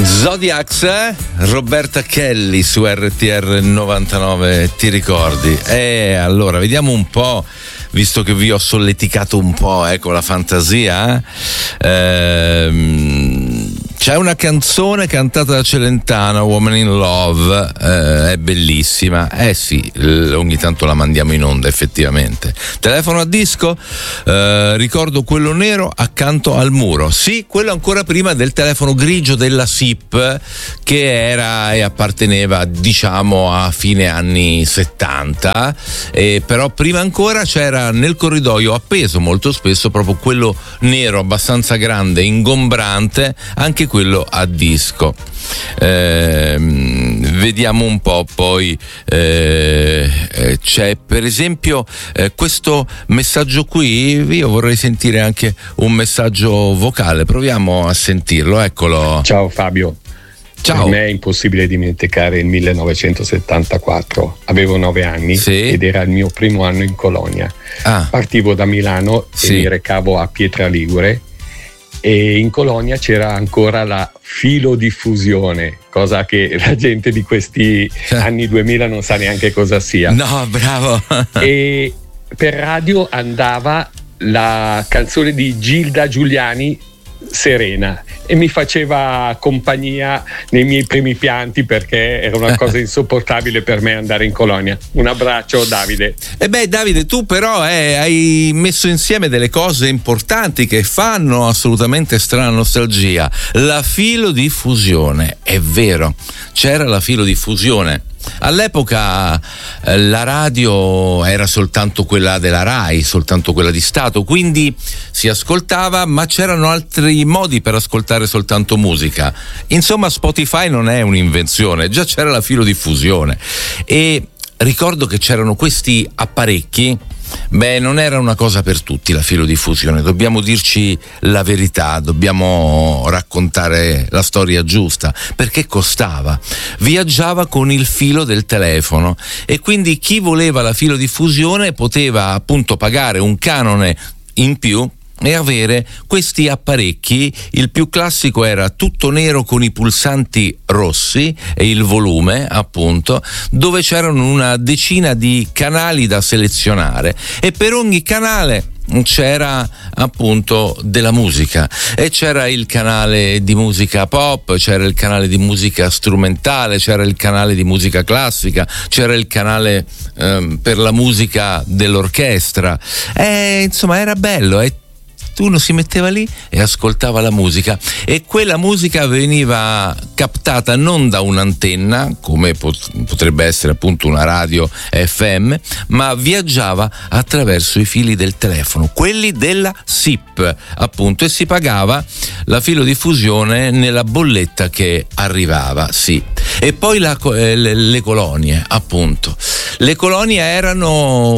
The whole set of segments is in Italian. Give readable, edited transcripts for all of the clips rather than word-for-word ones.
Zodiacs, Roberta Kelly su RTR 99, ti ricordi? Allora vediamo un po', visto che vi ho solleticato un po' con la fantasia, c'è una canzone cantata da Celentano, Woman in Love, è bellissima, sì, ogni tanto la mandiamo in onda effettivamente. Telefono a disco, ricordo quello nero accanto al muro, sì, quello ancora prima del telefono grigio della SIP, che era e apparteneva diciamo a fine anni 70, però prima ancora c'era nel corridoio appeso molto spesso proprio quello nero abbastanza grande, ingombrante, anche quello a disco. Vediamo un po', poi c'è per esempio questo messaggio qui. Io vorrei sentire anche un messaggio vocale, proviamo a sentirlo, eccolo. Ciao Fabio. Ciao. Per me è impossibile dimenticare il 1974, avevo 9 anni, sì, ed era il mio primo anno in Colonia. Partivo da Milano, sì, e mi recavo a Pietra Ligure, e in Colonia c'era ancora la filodiffusione, cosa che la gente di questi anni 2000 non sa neanche cosa sia. No, bravo. E per radio andava la canzone di Gilda Giuliani, Serena, e mi faceva compagnia nei miei primi pianti, perché era una cosa insopportabile per me andare in Colonia. Un abbraccio, Davide. Davide, tu però hai messo insieme delle cose importanti che fanno assolutamente strana nostalgia. La filodiffusione, è vero, c'era la filodiffusione. All'epoca la radio era soltanto quella della Rai, soltanto quella di Stato, quindi si ascoltava, ma c'erano altri modi per ascoltare soltanto musica. Insomma, Spotify non è un'invenzione, già c'era la filodiffusione. E ricordo che c'erano questi apparecchi. Non era una cosa per tutti la filodiffusione, dobbiamo dirci la verità, dobbiamo raccontare la storia giusta, perché costava, viaggiava con il filo del telefono, e quindi chi voleva la filodiffusione poteva appunto pagare un canone in più e avere questi apparecchi. Il più classico era tutto nero con i pulsanti rossi e il volume, appunto, dove c'erano una decina di canali da selezionare, e per ogni canale c'era appunto della musica, e c'era il canale di musica pop, c'era il canale di musica strumentale, c'era il canale di musica classica, c'era il canale per la musica dell'orchestra, insomma era bello, uno si metteva lì e ascoltava la musica, e quella musica veniva captata non da un'antenna come potrebbe essere appunto una radio FM, ma viaggiava attraverso i fili del telefono, quelli della SIP appunto, e si pagava la filodiffusione nella bolletta che arrivava, sì. E poi le colonie, appunto. Le colonie erano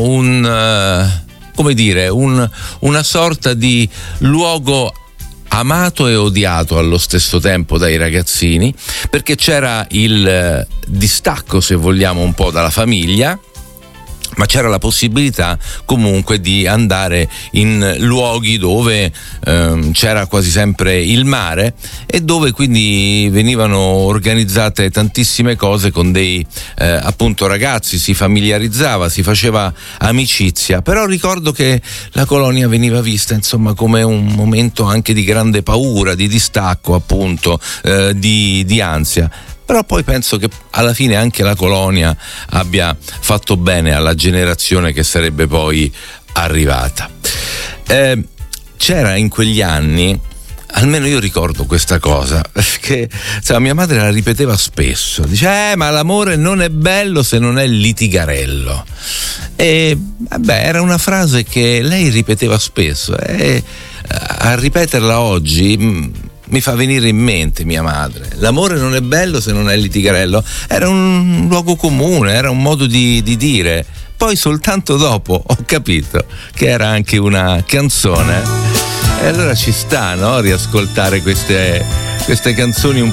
una sorta di luogo amato e odiato allo stesso tempo dai ragazzini, perché c'era il distacco, se vogliamo, un po' dalla famiglia, ma c'era la possibilità comunque di andare in luoghi dove c'era quasi sempre il mare, e dove quindi venivano organizzate tantissime cose con dei appunto ragazzi, si familiarizzava, si faceva amicizia. Però ricordo che la colonia veniva vista insomma come un momento anche di grande paura, di distacco, appunto, di ansia. Però poi penso che alla fine anche la colonia abbia fatto bene alla generazione che sarebbe poi arrivata. C'era in quegli anni, almeno io ricordo questa cosa, che mia madre la ripeteva spesso, dice ma l'amore non è bello se non è litigarello, e era una frase che lei ripeteva spesso, e a ripeterla oggi mi fa venire in mente mia madre. L'amore non è bello se non è litigarello. Era un luogo comune, era un modo di dire. Poi soltanto dopo ho capito che era anche una canzone, e allora ci sta, no? Riascoltare queste canzoni un